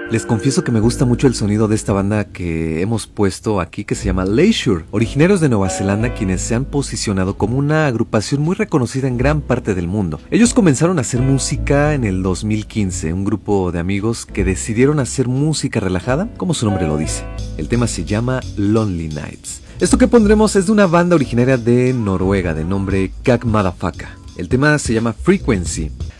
Les confieso que me gusta mucho el sonido de esta banda que hemos puesto aquí, que se llama Leisure, originarios de Nueva Zelanda, quienes se han posicionado como una agrupación muy reconocida en gran parte del mundo. Ellos comenzaron a hacer música en el 2015, un grupo de amigos que decidieron hacer música relajada, como su nombre lo dice. El tema se llama Lonely Nights. Esto que pondremos es de una banda originaria de Noruega de nombre Kak Madafaka. El tema se llama Frequency.